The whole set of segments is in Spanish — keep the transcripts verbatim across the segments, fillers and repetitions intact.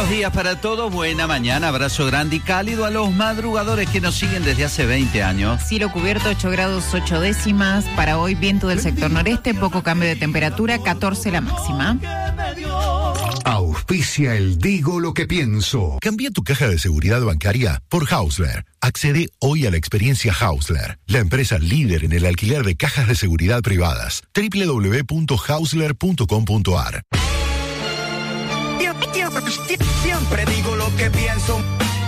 Buenos días para todos, buena mañana, abrazo grande y cálido a los madrugadores que nos siguen desde hace veinte años. Cielo cubierto, ocho grados ocho décimas. Para hoy, viento del sector noreste, poco cambio de temperatura, catorce la máxima. Auspicia el Digo lo que pienso. Cambia tu caja de seguridad bancaria por Hausler. Accede hoy a la experiencia Hausler, la empresa líder en el alquiler de cajas de seguridad privadas. doble u doble u doble u punto hausler punto com punto a r. Siempre digo lo que pienso.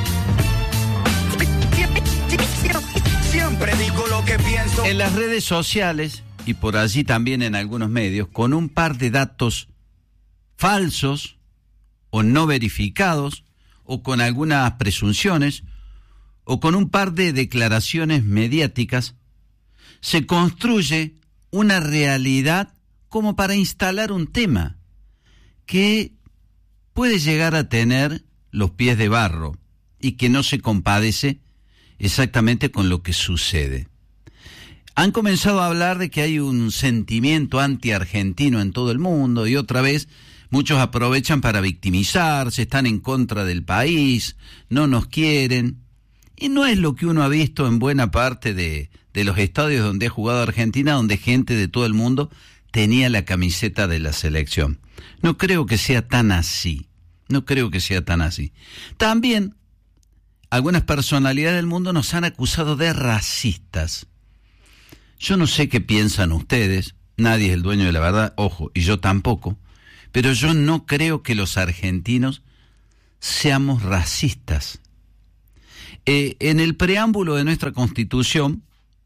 Siempre digo lo que pienso. En las redes sociales y por allí también en algunos medios, con un par de datos falsos o no verificados, o con algunas presunciones, o con un par de declaraciones mediáticas, se construye una realidad como para instalar un tema que puede llegar a tener los pies de barro y que no se compadece exactamente con lo que sucede. Han comenzado a hablar de que hay un sentimiento anti-argentino en todo el mundo y otra vez muchos aprovechan para victimizarse, están en contra del país, no nos quieren. Y no es lo que uno ha visto en buena parte de, de los estadios donde ha jugado Argentina, donde gente de todo el mundo tenía la camiseta de la selección. No creo que sea tan así. No creo que sea tan así. También, algunas personalidades del mundo nos han acusado de racistas. Yo no sé qué piensan ustedes, nadie es el dueño de la verdad, ojo, y yo tampoco, pero yo no creo que los argentinos seamos racistas. Eh, en el preámbulo de nuestra Constitución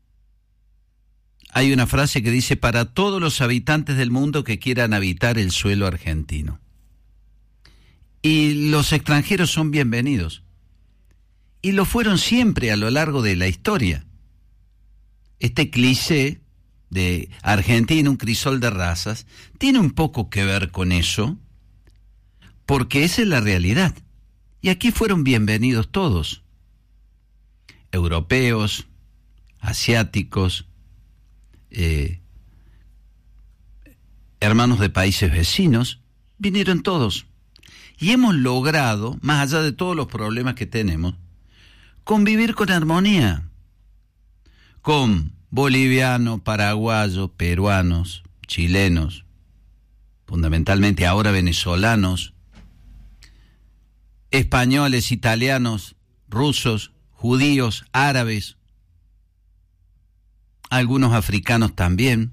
hay una frase que dice: para todos los habitantes del mundo que quieran habitar el suelo argentino. Y los extranjeros son bienvenidos. Y lo fueron siempre a lo largo de la historia. Este cliché de Argentina, un crisol de razas, tiene un poco que ver con eso, porque esa es la realidad. Y aquí fueron bienvenidos todos. Europeos, asiáticos, eh, hermanos de países vecinos, vinieron todos. Y hemos logrado, más allá de todos los problemas que tenemos, convivir con armonía, con bolivianos, paraguayos, peruanos, chilenos, fundamentalmente ahora venezolanos, españoles, italianos, rusos, judíos, árabes, algunos africanos también.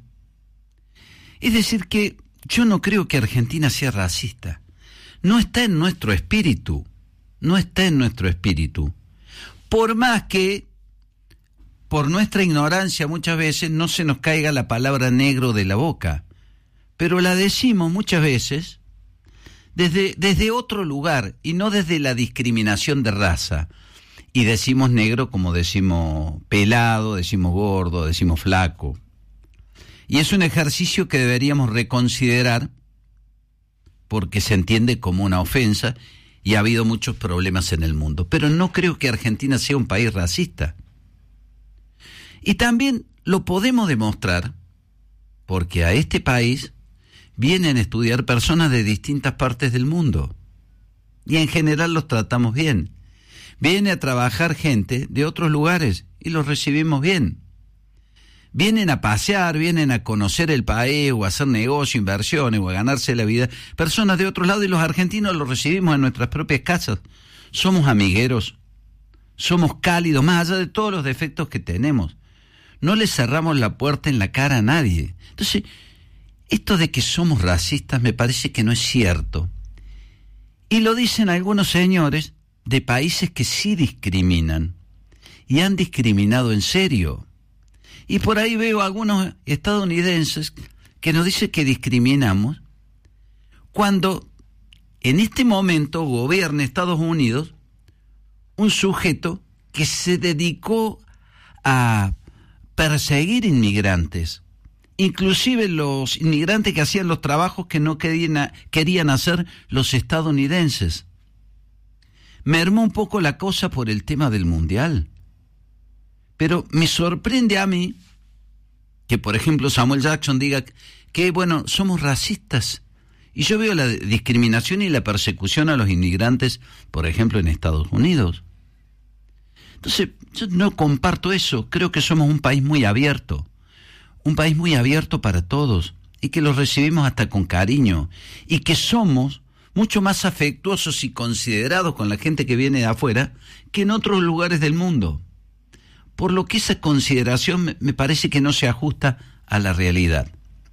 Es decir que yo no creo que Argentina sea racista. No está en nuestro espíritu, no está en nuestro espíritu. Por más que, por nuestra ignorancia muchas veces, no se nos caiga la palabra negro de la boca, pero la decimos muchas veces desde, desde otro lugar y no desde la discriminación de raza. Y decimos negro como decimos pelado, decimos gordo, decimos flaco. Y es un ejercicio que deberíamos reconsiderar porque se entiende como una ofensa y ha habido muchos problemas en el mundo. Pero no creo que Argentina sea un país racista. Y también lo podemos demostrar porque a este país vienen a estudiar personas de distintas partes del mundo. Y en general los tratamos bien. Viene a trabajar gente de otros lugares y los recibimos bien. Vienen a pasear, vienen a conocer el país o a hacer negocio, inversiones o a ganarse la vida. Personas de otros lados y los argentinos los recibimos en nuestras propias casas. Somos amigueros, somos cálidos, más allá de todos los defectos que tenemos. No le cerramos la puerta en la cara a nadie. Entonces, esto de que somos racistas me parece que no es cierto. Y lo dicen algunos señores de países que sí discriminan y han discriminado en serio. Y por ahí veo a algunos estadounidenses que nos dicen que discriminamos cuando en este momento gobierna Estados Unidos un sujeto que se dedicó a perseguir inmigrantes, inclusive los inmigrantes que hacían los trabajos que no querían, querían hacer los estadounidenses. Mermó un poco la cosa por el tema del mundial. Pero me sorprende a mí que, por ejemplo, Samuel Jackson diga que, bueno, somos racistas Y yo veo la discriminación y la persecución a los inmigrantes, por ejemplo, en Estados Unidos. Entonces, yo no comparto eso. Creo que somos un país muy abierto. Un país muy abierto para todos. Y que los recibimos hasta con cariño. Y que somos mucho más afectuosos y considerados con la gente que viene de afuera que en otros lugares del mundo. Por lo que esa consideración me, me parece que no se ajusta a la realidad.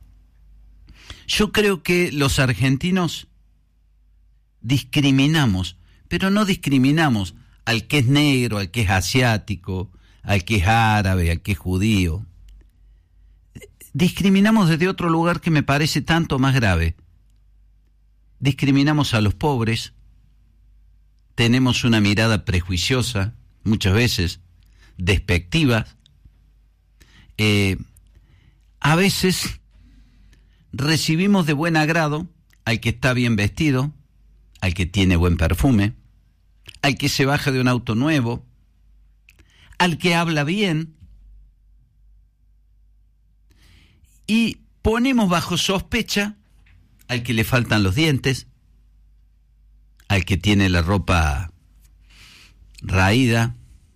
Yo creo que los argentinos discriminamos, pero no discriminamos al que es negro, al que es asiático, al que es árabe, al que es judío. Discriminamos desde otro lugar que me parece tanto más grave. Discriminamos a los pobres, tenemos una mirada prejuiciosa, muchas veces, despectiva. Eh, a veces recibimos de buen agrado al que está bien vestido, al que tiene buen perfume, al que se baja de un auto nuevo, al que habla bien, y ponemos bajo sospecha al que le faltan los dientes, al que tiene la ropa raída,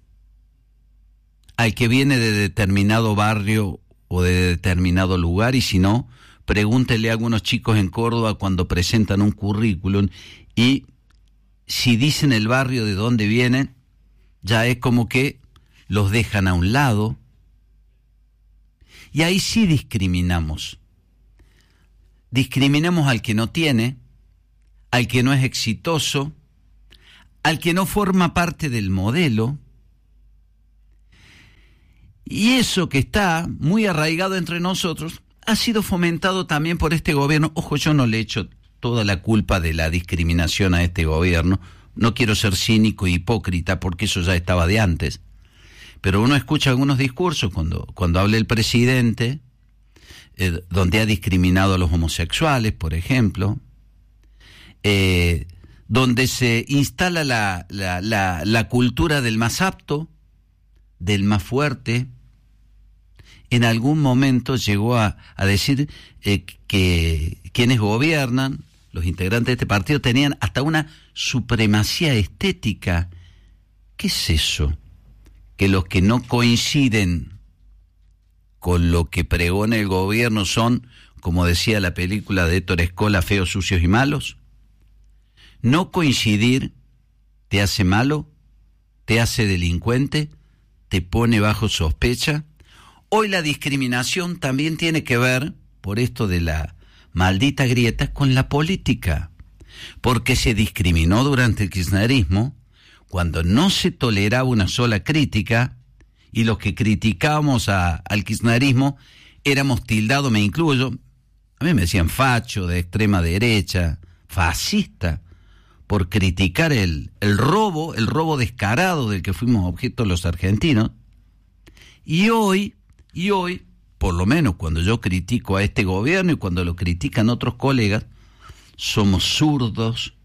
al que viene de determinado barrio o de determinado lugar, y si no, pregúntele a algunos chicos en Córdoba cuando presentan un currículum y si dicen el barrio de donde vienen, ya es como que los dejan a un lado. Y ahí sí discriminamos. Discriminamos al que no tiene, al que no es exitoso, al que no forma parte del modelo. Y eso que está muy arraigado entre nosotros ha sido fomentado también por este gobierno. Ojo, yo no le echo toda la culpa de la discriminación a este gobierno. No quiero ser cínico e hipócrita porque eso ya estaba de antes. Pero uno escucha algunos discursos cuando, cuando habla el presidente, eh, donde ha discriminado a los homosexuales, por ejemplo, eh, donde se instala la, la, la, la cultura del más apto, del más fuerte. En algún momento llegó a, a decir eh, que quienes gobiernan, los integrantes de este partido, tenían hasta una supremacía estética. ¿Qué es eso? Que los que no coinciden con lo que pregona el gobierno son, como decía la película de Héctor Escola, feos, sucios y malos. No coincidir te hace malo, te hace delincuente, te pone bajo sospecha. Hoy la discriminación también tiene que ver, por esto de la maldita grieta, con la política, porque se discriminó durante el kirchnerismo cuando no se toleraba una sola crítica, y los que criticábamos a, al kirchnerismo éramos tildados, me incluyo, a mí me decían facho, de extrema derecha, fascista, por criticar el, el robo, el robo descarado del que fuimos objeto los argentinos. Y hoy, y hoy, por lo menos cuando yo critico a este gobierno y cuando lo critican otros colegas, somos zurdos,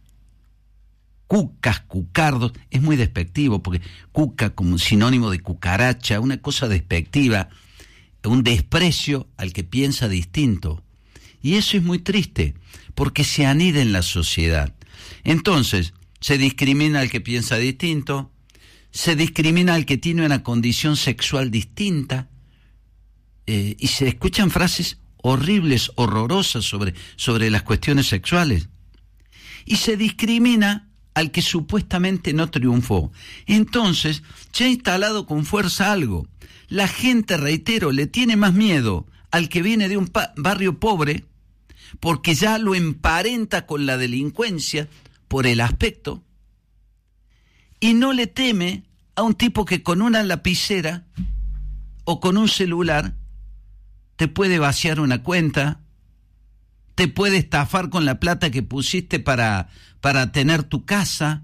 cucas, cucardos. Es muy despectivo porque cuca como sinónimo de cucaracha, una cosa despectiva, un desprecio al que piensa distinto. Y eso es muy triste porque se anida en la sociedad. Entonces, se discrimina al que piensa distinto, se discrimina al que tiene una condición sexual distinta, eh, y se escuchan frases horribles, horrorosas sobre, sobre las cuestiones sexuales. Y se discrimina al que supuestamente no triunfó. Entonces, se ha instalado con fuerza algo. La gente, reitero, le tiene más miedo al que viene de un pa- barrio pobre, porque ya lo emparenta con la delincuencia por el aspecto, y no le teme a un tipo que con una lapicera o con un celular te puede vaciar una cuenta, te puede estafar con la plata que pusiste para, para tener tu casa.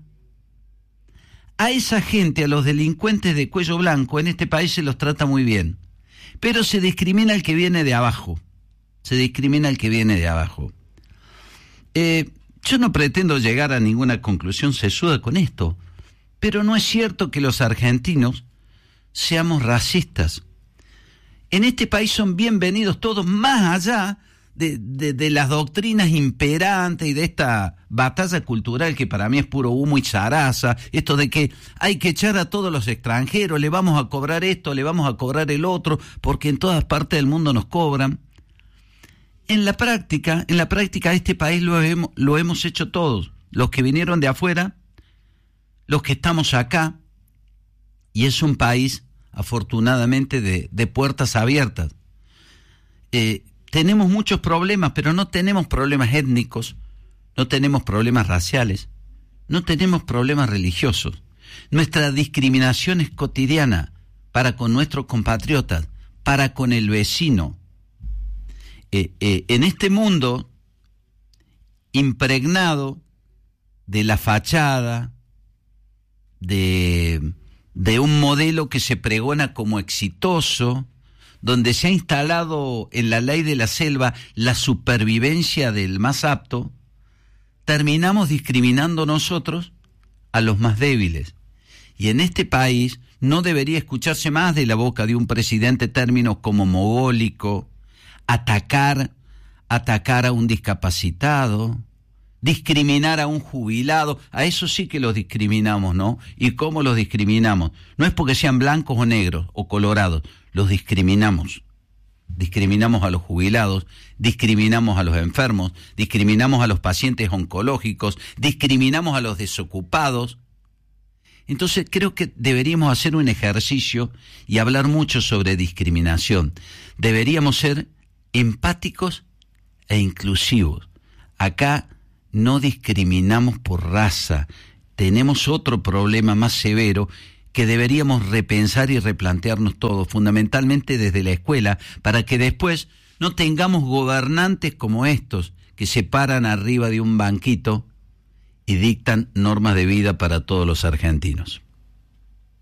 A esa gente, a los delincuentes de cuello blanco, en este país se los trata muy bien, pero se discrimina al que viene de abajo, se discrimina al que viene de abajo. Eh, yo no pretendo llegar a ninguna conclusión sesuda con esto, pero no es cierto que los argentinos seamos racistas. En este país son bienvenidos todos, más allá de, de, de las doctrinas imperantes y de esta batalla cultural que para mí es puro humo y zaraza, esto de que hay que echar a todos los extranjeros, le vamos a cobrar esto, le vamos a cobrar el otro, porque en todas partes del mundo nos cobran. En la práctica, en la práctica este país lo hemos, lo hemos hecho todos, los que vinieron de afuera, los que estamos acá, y es un país afortunadamente de, de puertas abiertas. Eh, tenemos muchos problemas, pero no tenemos problemas étnicos, no tenemos problemas raciales, no tenemos problemas religiosos. Nuestra discriminación es cotidiana para con nuestros compatriotas, para con el vecino. Eh, eh, en este mundo impregnado de la fachada, de, de un modelo que se pregona como exitoso, donde se ha instalado en la ley de la selva la supervivencia del más apto, terminamos discriminando nosotros a los más débiles. Y en este país no debería escucharse más de la boca de un presidente términos como mogólico, atacar, atacar a un discapacitado, discriminar a un jubilado. A eso sí que los discriminamos, ¿no? ¿Y cómo los discriminamos? No es porque sean blancos o negros o colorados, los discriminamos. Discriminamos a los jubilados, discriminamos a los enfermos, discriminamos a los pacientes oncológicos, discriminamos a los desocupados. Entonces creo que deberíamos hacer un ejercicio y hablar mucho sobre discriminación. Deberíamos ser empáticos e inclusivos. Acá no discriminamos por raza. Tenemos otro problema más severo que deberíamos repensar y replantearnos todos, fundamentalmente desde la escuela, para que después no tengamos gobernantes como estos, que se paran arriba de un banquito y dictan normas de vida para todos los argentinos.